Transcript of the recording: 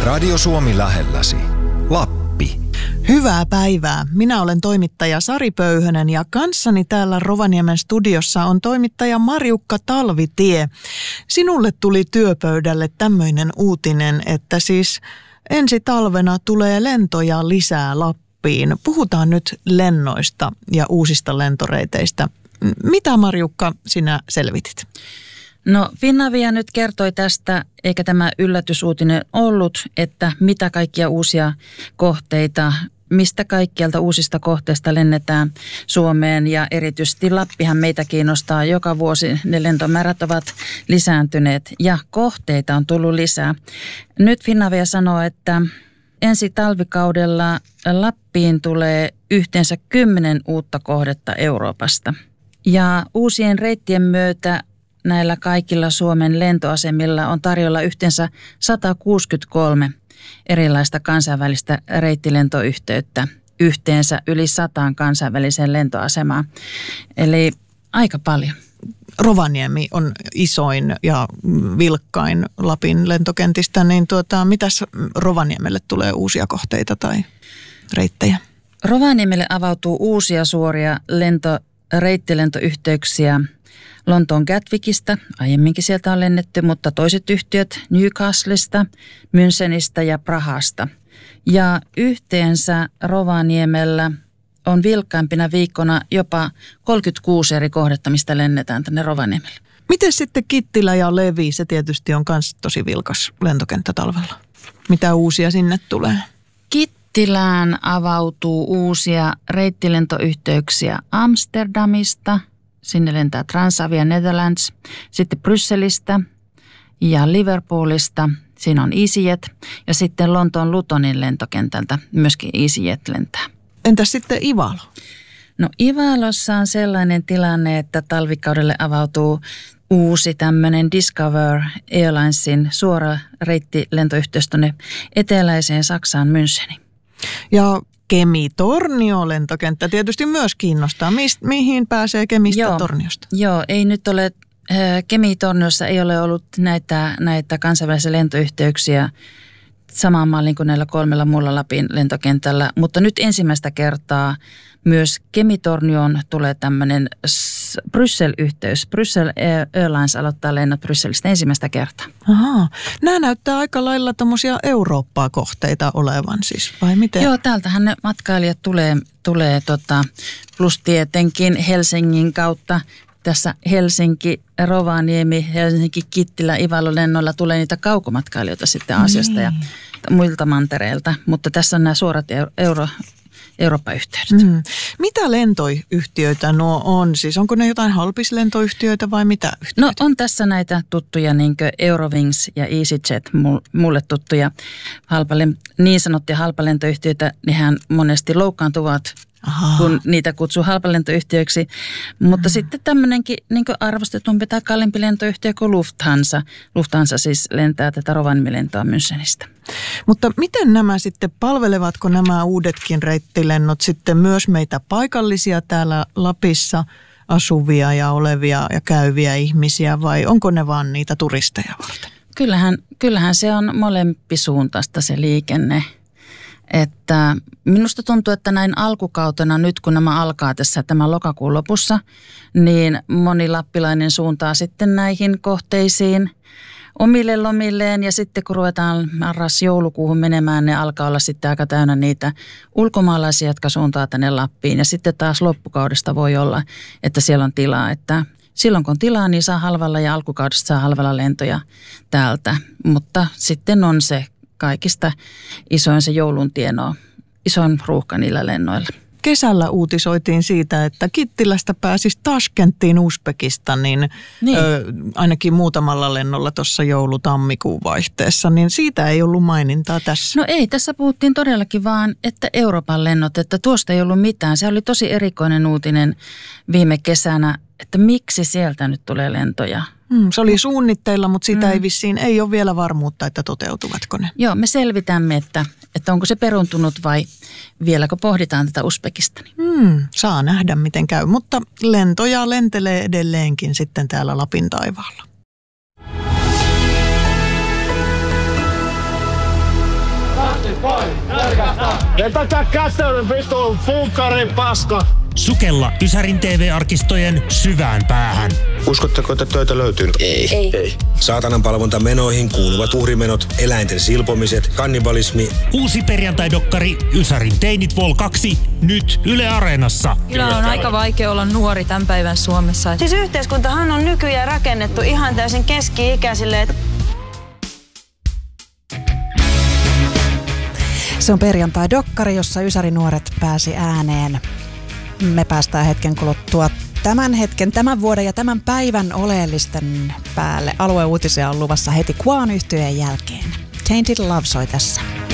Radio Suomi lähelläsi. Lappi. Hyvää päivää. Minä olen toimittaja Sari Pöyhönen ja kanssani täällä Rovaniemen studiossa on toimittaja Marjukka Talvitie. Sinulle tuli työpöydälle tämmöinen uutinen, että siis ensi talvena tulee lentoja lisää Lappiin. Puhutaan nyt lennoista ja uusista lentoreiteistä. Mitä, Marjukka, sinä selvitit? No, Finavia nyt kertoi tästä, eikä tämä yllätysuutinen ollut, että mitä kaikkia uusia kohteita, mistä kaikkialta uusista kohteista lennetään Suomeen, ja erityisesti Lappihan meitä kiinnostaa. Joka vuosi ne lentomäärät ovat lisääntyneet ja kohteita on tullut lisää. Nyt Finavia sanoo, että ensi talvikaudella Lappiin tulee yhteensä 10 uutta kohdetta Euroopasta. Ja uusien reittien myötä näillä kaikilla Suomen lentoasemilla on tarjolla yhteensä 163 erilaista kansainvälistä reittilentoyhteyttä, yhteensä yli 100 kansainväliseen lentoasemaan. Eli aika paljon. Rovaniemi on isoin ja vilkkain Lapin lentokentistä, niin mitäs Rovaniemelle tulee uusia kohteita tai reittejä? Rovaniemelle avautuu uusia suoria reittilentoyhteyksiä Lontoon Gatwickista, aiemminkin sieltä on lennetty, mutta toiset yhtiöt Newcastlesta, Münchenistä ja Prahasta. Ja yhteensä Rovaniemellä on vilkkaimpina viikkona jopa 36 eri kohdetta, mistä lennetään tänne Rovaniemelle. Miten sitten Kittilä ja Levi? Se tietysti on myös tosi vilkas lentokenttä talvella. Mitä uusia sinne tulee? Kittilään avautuu uusia reittilentoyhteyksiä Amsterdamista. Sinne lentää Transavia Netherlands, sitten Brysselistä ja Liverpoolista. Siinä on EasyJet ja sitten Lontoon Lutonin lentokentältä myöskin EasyJet lentää. Entäs sitten Ivalo? No Ivalossa on sellainen tilanne, että talvikaudelle avautuu uusi tämmöinen Discover Airlinesin suora reittilentoyhteys tuonne eteläiseen Saksaan Müncheniin. Ja Kemi-Tornio lentokenttä tietysti myös kiinnostaa. Mihin pääsee Kemistä Torniosta? Joo, ei nyt ole, Kemi-Torniossa ei ole ollut näitä kansainvälisiä lentoyhteyksiä samaan malliin kuin näillä 3 muulla Lapin lentokentällä. Mutta nyt ensimmäistä kertaa myös Kemi-Tornioon tulee tämmöinen Bryssel-yhteys. Bryssel Airlines aloittaa lennot Brysselistä ensimmäistä kertaa. Ahaa. Nämä näyttää aika lailla tommosia Eurooppaa-kohteita olevan siis, vai miten? Joo, täältähän ne matkailijat tulee plus tietenkin Helsingin kautta. Tässä Helsinki, Rovaniemi, Helsinki, Kittilä, Ivalo lennoilla tulee niitä kaukomatkailijoita sitten Aasiasta ja muilta mantereilta. Mutta tässä on nämä suorat Eurooppa-yhteydet. Mitä lentoyhtiöitä nuo on? Siis onko ne jotain halpislentoyhtiöitä vai mitä yhtiöitä? No on tässä näitä tuttuja niin kuin Eurowings ja EasyJet, mulle tuttuja niin sanottuja halpalentoyhtiöitä. Nehän monesti loukkaantuvat, kun niitä kutsuu halpalentoyhtiöiksi. Mutta sitten tämmöinenkin niin kuin arvostetumpi tai kalliimpi lentoyhtiö kuin Lufthansa. Lufthansa siis lentää tätä Rovaniemi-lentoa Münchenistä. Mutta miten nämä sitten, palvelevatko nämä uudetkin reittilennot sitten myös meitä paikallisia täällä Lapissa asuvia ja olevia ja käyviä ihmisiä vai onko ne vaan niitä turisteja varten? Kyllähän se on molempisuuntaista se liikenne. Että minusta tuntuu, että näin alkukautena nyt kun nämä alkaa tässä tämän lokakuun lopussa, niin moni lappilainen suuntaa sitten näihin kohteisiin omille lomilleen ja sitten kun ruvetaan marras-joulukuuhun menemään, ne alkaa olla sitten aika täynnä niitä ulkomaalaisia, jotka suuntaa tänne Lappiin ja sitten taas loppukaudesta voi olla, että siellä on tilaa, että silloin kun on tilaa, niin saa halvalla ja alkukaudesta saa halvalla lentoja täältä, mutta sitten on se kaikista isoin se joulun tienoa, isoin ruuhka niillä lennoilla. Kesällä uutisoitiin siitä, että Kittilästä pääsisi Taškentiin Uzbekistanin ainakin muutamalla lennolla tuossa joulu-tammikuun vaihteessa, niin siitä ei ollut mainintaa tässä. No ei, tässä puhuttiin todellakin vaan, että Euroopan lennot, että tuosta ei ollut mitään. Se oli tosi erikoinen uutinen viime kesänä, että miksi sieltä nyt tulee lentoja. Se oli suunnitteilla, mutta siitä ei ole vielä varmuutta, että toteutuvatko ne. Joo, me selvitämme, että onko se peruntunut vai vieläkö pohditaan tätä Uzbekistania. Saa nähdä, miten käy, mutta lentoja lentelee edelleenkin sitten täällä Lapin taivaalla. Vetäkää kätön vitun funkkarin paska! Sukella Ysärin TV-arkistojen syvään päähän. Uskotteko, että töitä löytyy? Ei. Saatanan palvonta menoihin kuuluvat uhrimenot, eläinten silpomiset, kannibalismi. Uusi perjantai-dokkari Ysärin teinit Vol 2 nyt Yle Areenassa. Kyllä on aika vaikea olla nuori tämän päivän Suomessa. Siis yhteiskuntahan on nykyään rakennettu ihan täysin keski-ikäisille. Se on perjantai-dokkari, jossa Ysäri-nuoret pääsi ääneen. Me päästään hetken kuluttua tämän vuoden ja tämän päivän oleellisten päälle. Alueuutisia on luvassa heti Quan-yhtyeen jälkeen. Tainted Love soi tässä.